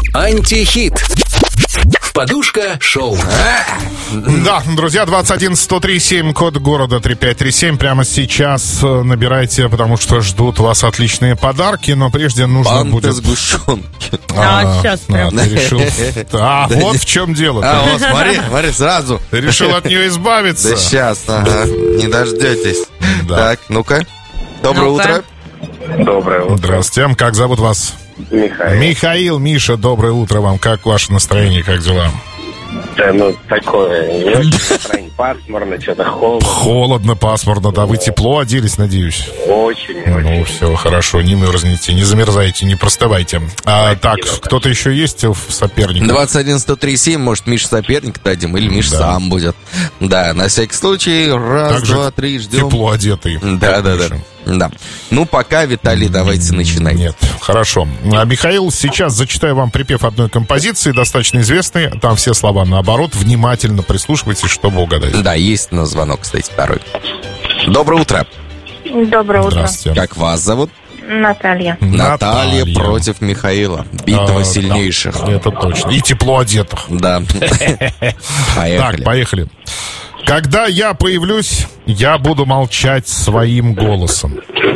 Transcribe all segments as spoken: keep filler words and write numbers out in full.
Антихит. Подушка шоу. Да, друзья, двадцать один сто три семь, код города три пять три семь. Прямо сейчас набирайте, потому что ждут вас отличные подарки. Но прежде нужно Банка будет... сгущенки. А, а сейчас а, прям. ты решил... А, вот в чем дело. А, вот, смотри, смотри, сразу. Ты решил от нее избавиться. Да сейчас, ага, не дождетесь. Да. Так, ну-ка. Доброе Ну-ка. утро. Доброе утро, Здравствуйте. Как зовут вас? Михаил. Михаил, Миша, доброе утро вам. Как ваше настроение, как дела? Да, ну, такое, не очень настроение, пасмурно, что-то холодно, Холодно, пасмурно, да. Вы тепло оделись, надеюсь? очень, Ну, очень. все, хорошо, не мерзните, не замерзайте, не простывайте. А, так, кто-то еще есть в сопернике? двадцать один сто три семь, может, Миша соперник дадим, или Миша Да. сам будет. Да, на всякий случай, раз, Также два, три, ждем. Тепло одетый. Да, как да, да, Миша. да. Ну, пока, Виталий, давайте начинать. Нет, хорошо. А, Михаил, сейчас зачитаю вам припев одной композиции, достаточно известной. Там все слова наоборот. Внимательно прислушивайтесь, чтобы угадать. Да, есть на звонок, кстати, второй. Доброе утро. Доброе утро. Здравствуйте. Как вас зовут? Наталья. Наталья против Михаила. Битва А, сильнейших. да, это точно. И тепло одетых. Да. Так, Поехали. поехали. Когда я появлюсь, я буду молчать своим голосом.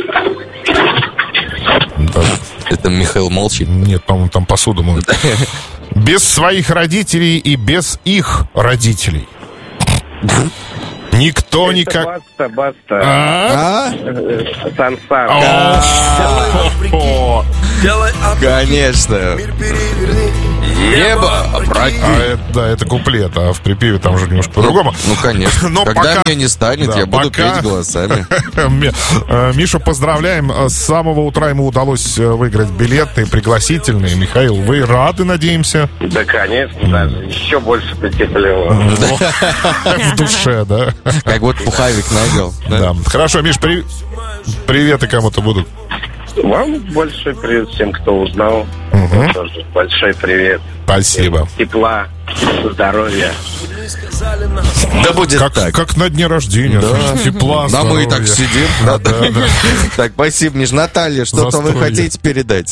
Да. Это Михаил молчит. Нет, по-моему, там посуду моют. Без своих родителей и без их родителей. Никто Это никак... Баста, баста, А? А? э, Сансан. О, Конечно. Небо опрокинь. а это, да, это куплет, а в припеве там уже немножко по-другому. Ну, конечно. Но Когда пока- меня не станет, Да, я буду пока- петь голосами. Ми- э, Мишу поздравляем. С самого утра ему удалось э, выиграть билеты пригласительные. Михаил, вы рады, надеемся? Да, конечно, даже еще больше потеплело. В душе, да? Как вот пуховик надел. да? Да. Хорошо, Миш, при- приветы кому-то будут. Вам большой привет всем, кто узнал. Мгм. Тоже большой привет. Спасибо. Тепла, здоровья. Да будет Как, так. как на дне рождения. Да. Тепла, Да мы и так здоровья. сидим. Да, да, да. Так, спасибо, Миш. Наталья, что-то вы Застолье. хотите передать?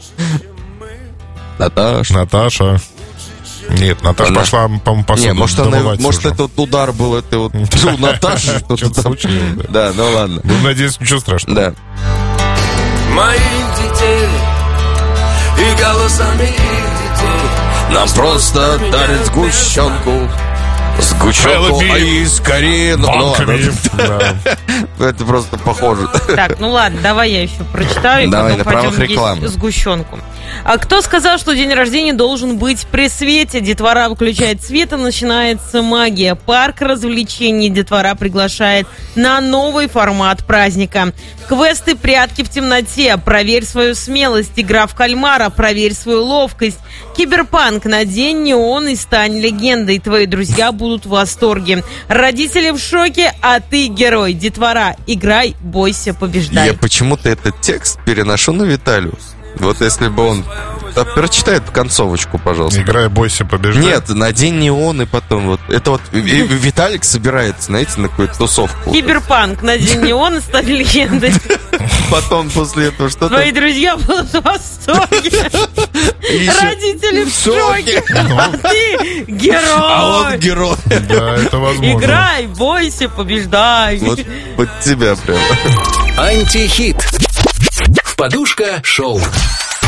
Наташа. Наташа. Нет, Наташа Она- пошла, по-моему, посуду Не, может, она, домывать может уже. это вот удар был, это вот у Наташи что-то Что-то там. случилось, да. Да, ну ладно. Ну, надеюсь, ничего страшного. Да. Моих детей и голосами их детей Нам просто дарят сгущенку. Сгущенку, Целыми а и скорее. Ну, ну ладно. Банками. Да. Это просто похоже. Так, ну ладно, давай я еще прочитаю, и Давай, потом на правах пойдем рекламы. есть сгущенку. А кто сказал, что день рождения должен быть при свете? Детвора выключает свет, и начинается магия. Парк развлечений Детвора приглашает на новый формат праздника. Квесты «Прятки в темноте», «Проверь свою смелость», «Игра в кальмара», «Проверь свою ловкость», «Киберпанк», «Надень неон и стань легендой». Твои друзья будут в восторге. Родители в шоке, а ты герой. Детвора, играй, бойся, побеждай. Я почему-то этот текст переношу на Виталию. Вот если бы он... Да, прочитай эту концовочку, пожалуйста. Играй, бойся, побеждай. Нет, надень неон и потом вот... Это вот и- и Виталик собирается, знаете, на какую-то тусовку. Киберпанк, надень неон и стань легендой. Потом после этого что-то... Твои друзья будут в восторге. еще- Родители в в шоке. шоке. А ты А он герой. герой. Да, это возможно. Играй, бойся, побеждай. Вот под тебя прям. Антихит. Подушка шоу.